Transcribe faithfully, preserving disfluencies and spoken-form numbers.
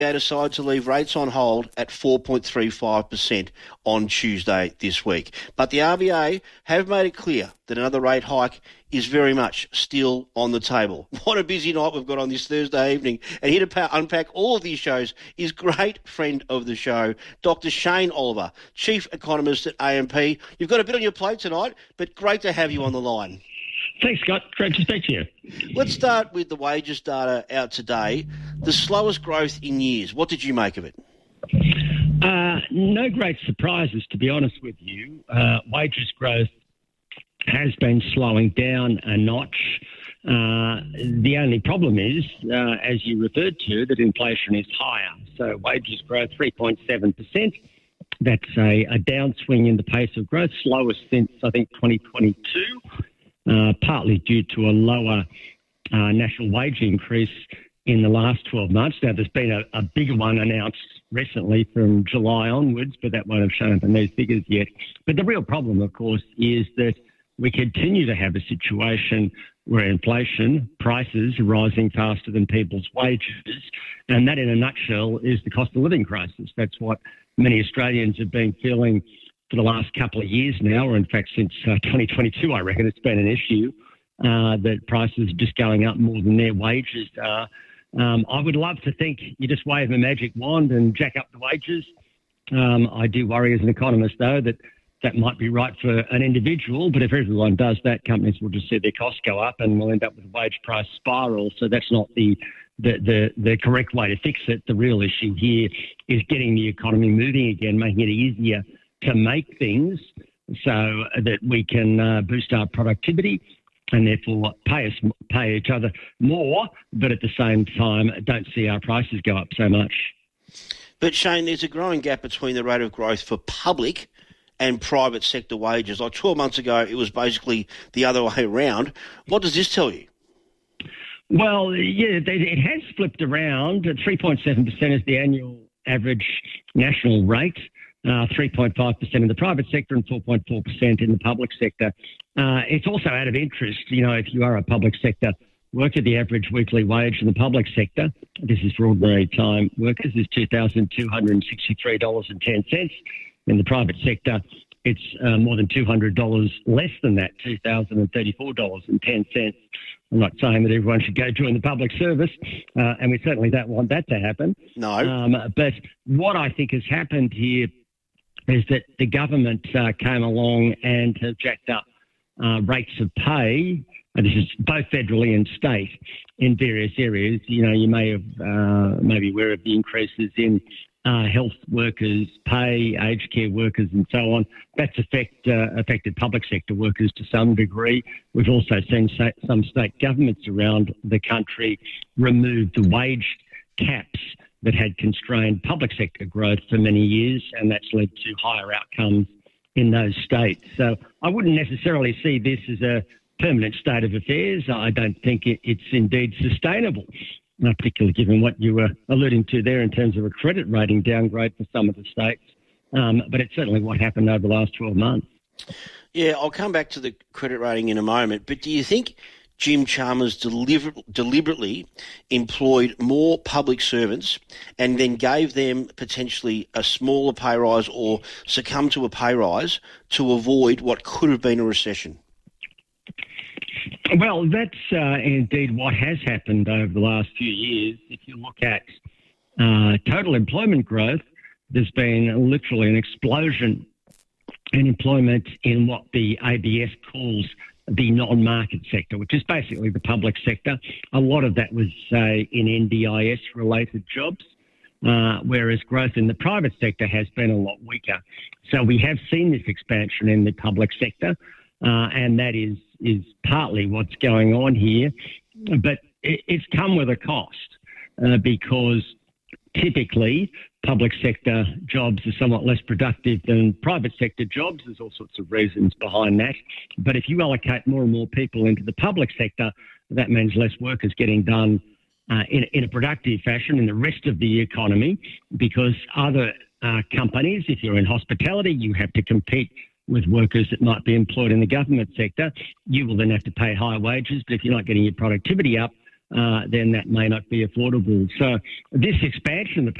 decided to leave rates on hold at four point three five percent on Tuesday this week. But the R B A have made it clear that another rate hike is very much still on the table. What a busy night we've got on this Thursday evening. And here to pa- unpack all of these shows is great friend of the show, Doctor Shane Oliver, Chief Economist at A M P. You've got a bit on your plate tonight, but great to have you on the line. Thanks, Scott. Great to speak to you. Let's start with the wages data out today. The slowest growth in years. What did you make of it? Uh, no great surprises, to be honest with you. Uh, wages growth has been slowing down a notch. Uh, the only problem is, uh, as you referred to, that inflation is higher. So wages grow three point seven percent. That's a, a downswing in the pace of growth, slowest since, I think, twenty twenty-two. Uh, partly due to a lower uh, national wage increase in the last twelve months. Now, there's been a, a bigger one announced recently from July onwards, but that won't have shown up in these figures yet. But the real problem, of course, is that we continue to have a situation where inflation, prices are rising faster than people's wages, and that, in a nutshell, is the cost of living crisis. That's what many Australians have been feeling for the last couple of years now, or in fact since uh, twenty twenty-two, I reckon it's been an issue, uh, that prices are just going up more than their wages are. Um, I would love to think you just wave a magic wand and jack up the wages. Um, I do worry as an economist, though, that that might be right for an individual, but if everyone does that, companies will just see their costs go up and we'll end up with a wage price spiral. So that's not the The, the, the correct way to fix it. The real issue here is getting the economy moving again, making it easier to make things so that we can uh, boost our productivity and therefore pay us, pay each other more, but at the same time don't see our prices go up so much. But Shane, there's a growing gap between the rate of growth for public and private sector wages. Like twelve months ago, it was basically the other way around. What does this tell you? Well, yeah, it has flipped around. three point seven percent is the annual average national rate, uh, three point five percent in the private sector and four point four percent in the public sector. Uh, it's also out of interest, you know, if you are a public sector worker, the average weekly wage in the public sector, this is for ordinary time workers, is two thousand two hundred sixty-three dollars and ten cents. In the private sector, it's uh, more than two hundred dollars less than that, two thousand thirty-four dollars and ten cents. I'm not saying that everyone should go join the public service, uh, and we certainly don't want that to happen. No. Um, but what I think has happened here is that the government uh, came along and have jacked up uh, rates of pay, and this is both federally and state, in various areas. You know, you may have uh, maybe aware of the increases in Uh, health workers' pay, aged care workers and so on. That's affect, uh, affected public sector workers to some degree. We've also seen sa- some state governments around the country remove the wage caps that had constrained public sector growth for many years, and that's led to higher outcomes in those states. So I wouldn't necessarily see this as a permanent state of affairs. I don't think it, it's indeed sustainable, particularly given what you were alluding to there in terms of a credit rating downgrade for some of the states. Um, but it's certainly what happened over the last twelve months. Yeah, I'll come back to the credit rating in a moment. But do you think Jim Chalmers deliver, deliberately employed more public servants and then gave them potentially a smaller pay rise or succumbed to a pay rise to avoid what could have been a recession? Well, that's uh, indeed what has happened over the last few years. If you look at uh, total employment growth, there's been literally an explosion in employment in what the A B S calls the non-market sector, which is basically the public sector. A lot of that was, say, in N D I S-related jobs, uh, whereas growth in the private sector has been a lot weaker. So we have seen this expansion in the public sector, uh, and that is is partly what's going on here. But it, it's come with a cost uh, because typically public sector jobs are somewhat less productive than private sector jobs. There's all sorts of reasons behind that. But if you allocate more and more people into the public sector, that means less work is getting done uh, in, in a productive fashion in the rest of the economy, because other uh, companies, if you're in hospitality, you have to compete with workers that might be employed in the government sector. You will then have to pay higher wages, but if you're not getting your productivity up, uh, then that may not be affordable. So this expansion of the